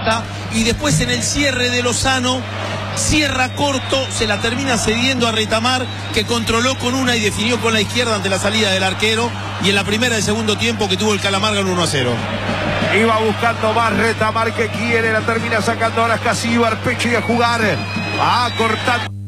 pelota y después en el cierre de Lozano cierra corto, se la termina cediendo a Retamar, que controló con una y definió con la izquierda ante la salida del arquero, y en la primera del segundo tiempo que tuvo el Calamarga en 1-0. Iba buscando más Retamar, que quiere, la termina sacando ahora Escasíbar, pecho y a jugar, a cortar.